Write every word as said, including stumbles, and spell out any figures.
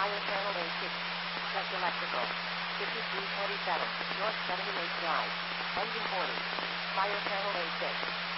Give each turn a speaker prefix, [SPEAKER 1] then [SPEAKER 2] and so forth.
[SPEAKER 1] Fire Channel A six. Check electrical. fifty-three twenty-seven. North seventy-eighth Drive. Engine orders. Fire Channel A six.